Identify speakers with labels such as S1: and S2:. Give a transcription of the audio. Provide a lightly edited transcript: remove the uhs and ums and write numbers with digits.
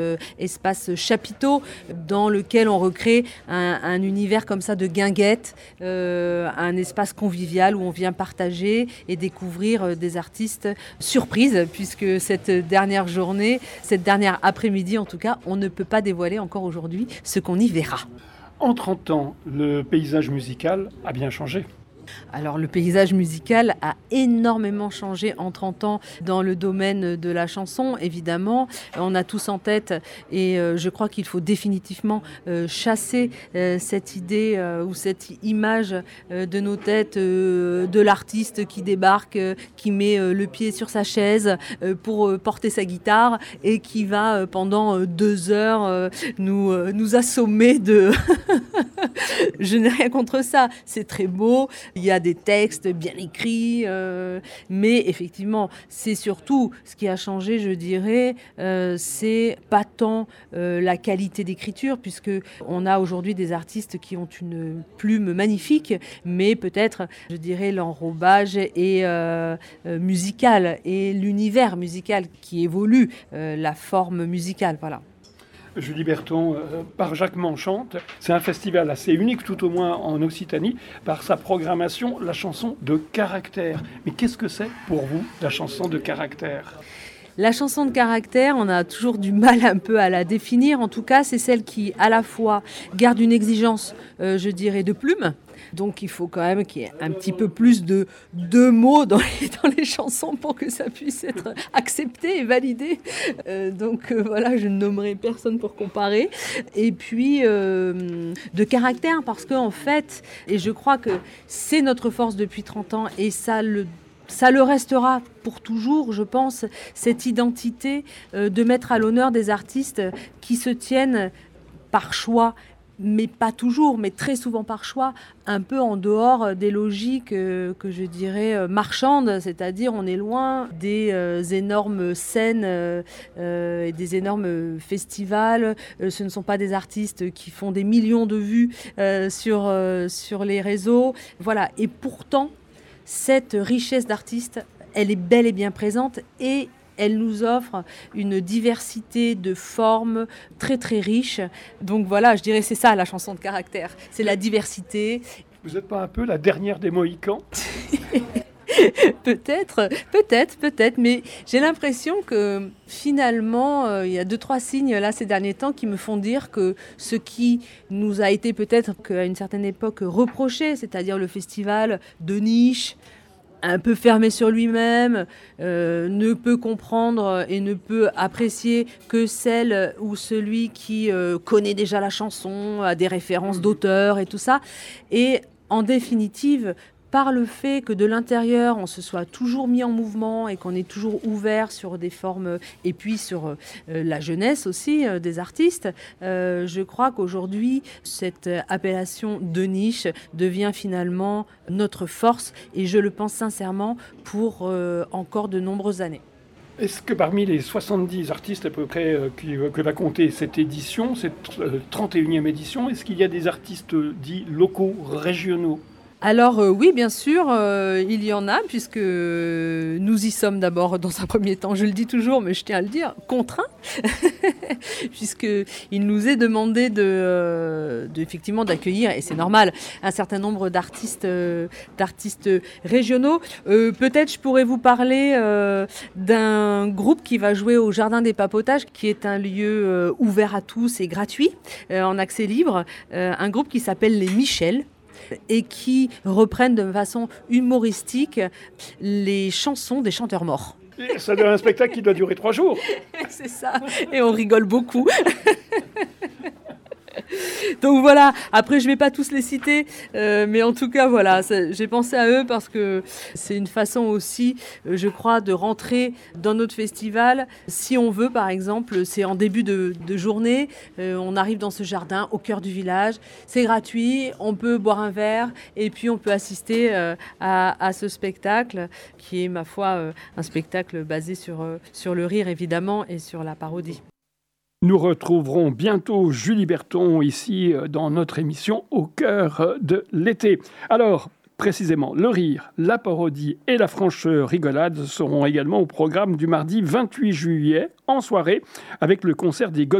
S1: espace chapiteau dans lequel on recrée un univers comme ça de guinguette, un espace convivial où on vient partager et découvrir des artistes surprises, puisque cette dernière journée, cette dernière après-midi en tout cas, on ne peut pas dévoiler encore aujourd'hui ce qu'on y verra.
S2: En 30 ans, le paysage musical a bien changé.
S1: Alors le paysage musical a énormément changé en 30 ans dans le domaine de la chanson, évidemment. On a tous en tête, et je crois qu'il faut définitivement chasser cette idée ou cette image de nos têtes de l'artiste qui débarque, qui met le pied sur sa chaise pour porter sa guitare et qui va pendant 2 heures nous assommer de... Je n'ai rien contre ça, c'est très beau. Il y a des textes bien écrits, mais effectivement, c'est surtout ce qui a changé, je dirais, c'est pas tant la qualité d'écriture, puisque on a aujourd'hui des artistes qui ont une plume magnifique, mais peut-être, je dirais, l'enrobage et musical et l'univers musical qui évolue, la forme musicale, voilà.
S2: Julie Berton, par Jacques Manchante, c'est un festival assez unique, tout au moins en Occitanie, par sa programmation, la chanson de caractère. Mais qu'est-ce que c'est pour vous, la chanson de caractère ?
S1: La chanson de caractère, on a toujours du mal un peu à la définir. En tout cas, c'est celle qui, à la fois, garde une exigence, je dirais, de plume. Donc, il faut quand même qu'il y ait un petit peu plus de mots dans les chansons pour que ça puisse être accepté et validé. Voilà, je ne nommerai personne pour comparer. Et puis, de caractère, parce qu'en fait, et je crois que c'est notre force depuis 30 ans, et ça le restera pour toujours, je pense, cette identité de mettre à l'honneur des artistes qui se tiennent par choix, mais pas toujours, mais très souvent par choix, un peu en dehors des logiques que je dirais marchandes, c'est-à-dire on est loin des énormes scènes et des énormes festivals. Ce ne sont pas des artistes qui font des millions de vues sur les réseaux. Voilà. Et pourtant, cette richesse d'artistes, elle est bel et bien présente et elle nous offre une diversité de formes très très riche. Donc voilà, je dirais c'est ça la chanson de caractère, c'est la diversité.
S2: Vous n'êtes pas un peu la dernière des Mohicans ?
S1: Peut-être, mais j'ai l'impression que finalement, il y a 2-3 signes là ces derniers temps qui me font dire que ce qui nous a été peut-être qu'à une certaine époque reproché, c'est-à-dire le festival de niche, un peu fermé sur lui-même, ne peut comprendre et ne peut apprécier que celle ou celui qui connaît déjà la chanson, a des références d'auteurs et tout ça. Et en définitive, par le fait que de l'intérieur, on se soit toujours mis en mouvement et qu'on est toujours ouvert sur des formes, et puis sur la jeunesse aussi des artistes, je crois qu'aujourd'hui, cette appellation de niche devient finalement notre force, et je le pense sincèrement pour encore de nombreuses années.
S2: Est-ce que parmi les 70 artistes à peu près que va compter cette édition, cette 31e édition, est-ce qu'il y a des artistes dits locaux, régionaux ?
S1: Alors oui, bien sûr, il y en a, puisque nous y sommes d'abord dans un premier temps, je le dis toujours, mais je tiens à le dire, contraints, puisqu'il nous est demandé effectivement d'accueillir, et c'est normal, un certain nombre d'artistes régionaux. Peut-être je pourrais vous parler d'un groupe qui va jouer au Jardin des Papotages, qui est un lieu ouvert à tous et gratuit, en accès libre, un groupe qui s'appelle les Michel, et qui reprennent de façon humoristique les chansons des chanteurs morts.
S2: Et ça donne un spectacle qui doit durer 3 jours.
S1: C'est ça, et on rigole beaucoup. Donc voilà, après je ne vais pas tous les citer, mais en tout cas voilà, j'ai pensé à eux parce que c'est une façon aussi, je crois, de rentrer dans notre festival. Si on veut, par exemple, c'est en début de journée, on arrive dans ce jardin au cœur du village, c'est gratuit, on peut boire un verre et puis on peut assister à ce spectacle qui est, ma foi, un spectacle basé sur le rire évidemment et sur la parodie.
S2: Nous retrouverons bientôt Julie Berton ici dans notre émission Au cœur de l'été. Alors, Précisément, le rire, la parodie et la franche rigolade seront également au programme du mardi 28 juillet en soirée avec le concert des